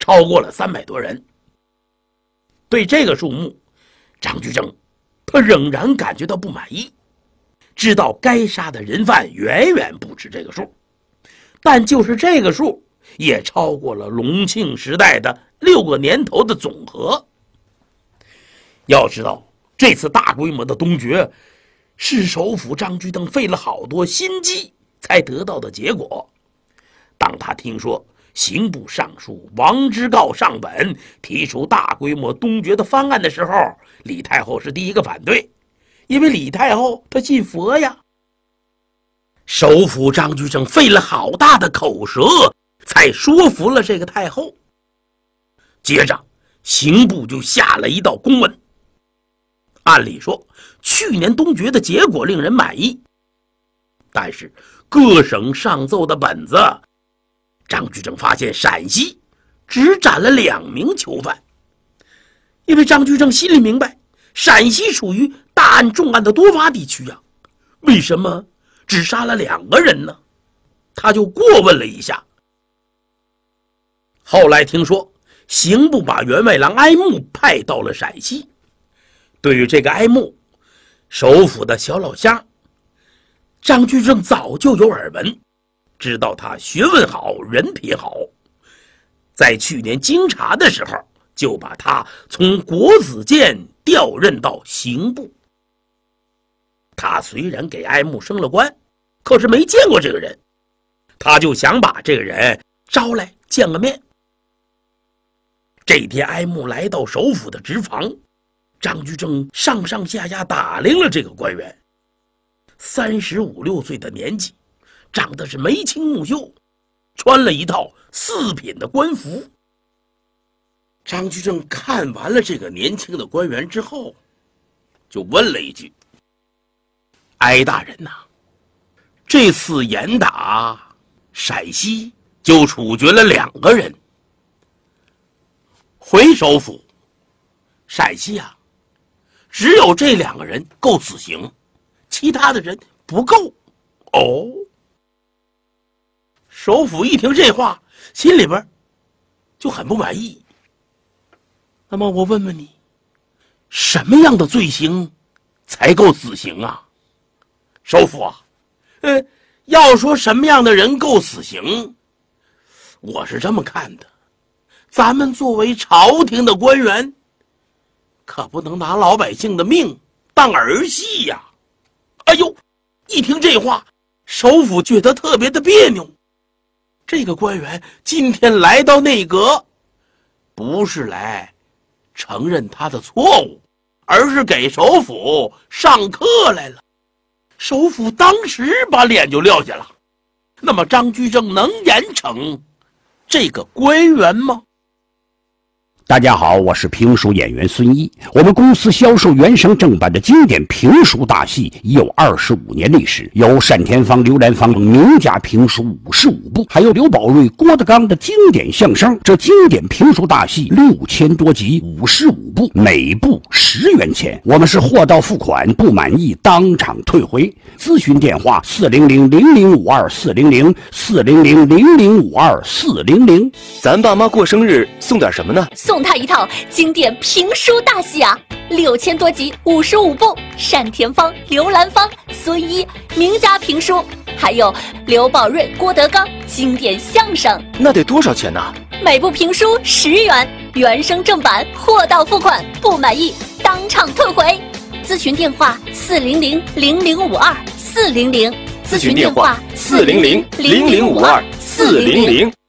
超过了300多人。对这个数目，张居正他仍然感觉到不满意，知道该杀的人犯远远不止这个数，但就是这个数也超过了隆庆时代的6个年头的总和。要知道，这次大规模的东决是首辅张居正费了好多心机才得到的结果。当他听说刑部尚书王之诰上本提出大规模东决的方案的时候，李太后是第一个反对，因为李太后她信佛呀。首辅张居正费了好大的口舌才说服了这个太后。接着刑部就下了一道公文，按理说去年东决的结果令人满意，但是各省上奏的本子，张居正发现陕西只斩了2名囚犯。因为张居正心里明白，陕西属于大案重案的多发地区啊，为什么只杀了2个人呢？他就过问了一下。后来听说刑部把员外郎哀慕派到了陕西。对于这个哀慕，首辅的小老乡张居正早就有耳闻，知道他学问好，人品好。在去年经查的时候，就把他从国子监调任到刑部。他虽然给哀慕升了官，可是没见过这个人，他就想把这个人招来见个面。这天哀慕来到首辅的职房，张居正上上下下打量了这个官员。35、6岁的年纪，长得是眉清目秀，穿了一套4品的官服。张居正看完了这个年轻的官员之后，就问了一句：哀大人呐，这次严打陕西就处决了2个人，回首府陕西啊，只有这2个人够死刑，其他的人不够。哦，首辅一听这话，心里边就很不满意。那么我问问你，什么样的罪行才够死刑啊？首辅啊，要说什么样的人够死刑，我是这么看的，咱们作为朝廷的官员，可不能拿老百姓的命当儿戏呀。哎呦，一听这话，首辅觉得特别的别扭。这个官员今天来到内阁，不是来承认他的错误，而是给首辅上课来了。首辅当时把脸就撂下了。那么张居正能严惩这个官员吗？ 大家好，我是评书演员孙一。我们公司销售原声正版的经典评书大戏已有25年历史，有单田芳、刘兰芳名家评书55部，还有刘宝瑞、郭德纲的经典相声。这经典评书大戏6000多集，55部，每部10元钱。我们是货到付款，不满意当场退回。咨询电话400-0052-400，400-0052-400。 咱爸妈过生日送点什么呢？ 送他一套经典评书大戏啊，6000多集，55部，单田芳、刘兰芳、孙一名家评书，还有刘宝瑞、郭德纲经典相声。 那得多少钱呢？ 每部评书10元，原声正版，货到付款，不满意当场退回。咨询电话400-0052-400，咨询电话400-0052-400。